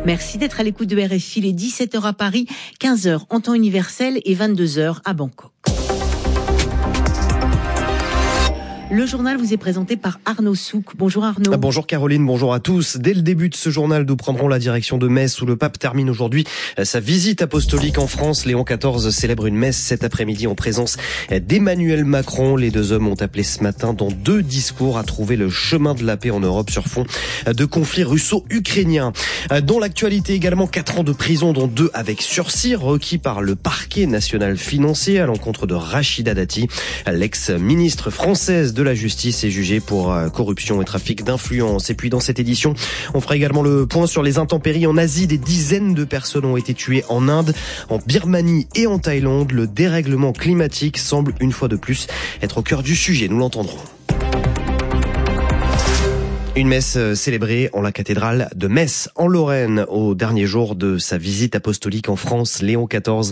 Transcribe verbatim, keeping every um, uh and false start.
Merci d'être à l'écoute de R F I. Il est dix-sept heures à Paris, quinze heures en temps universel et vingt-deux heures à Bangkok. Le journal vous est présenté par Arnaud Souk. Bonjour Arnaud. Bonjour Caroline, bonjour à tous. Dès le début de ce journal, nous prendrons la direction de Metz où le pape termine aujourd'hui sa visite apostolique en France. Léon quatorze célèbre une messe cet après-midi en présence d'Emmanuel Macron. Les deux hommes ont appelé ce matin dans deux discours à trouver le chemin de la paix en Europe sur fond de conflits russo-ukrainiens. Dans l'actualité également, quatre ans de prison dont deux avec sursis requis par le parquet national financier à l'encontre de Rachida Dati. L'ex-ministre française de la justice est jugée pour corruption et trafic d'influence. Et puis dans cette édition, on fera également le point sur les intempéries en Asie. Des dizaines de personnes ont été tuées en Inde, en Birmanie et en Thaïlande. Le dérèglement climatique semble une fois de plus être au cœur du sujet. Nous l'entendrons. Une messe célébrée en la cathédrale de Metz, en Lorraine, au dernier jour de sa visite apostolique en France. Léon quatorze